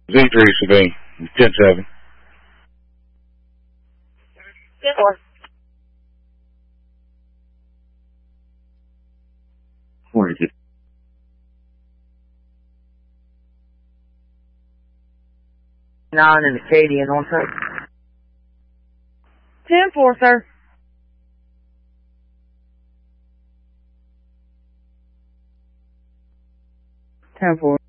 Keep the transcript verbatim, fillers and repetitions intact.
Z three Sabine, ten seven. ten four. forty-two. Nine in Acadian, on sir. ten four, sir. ten four.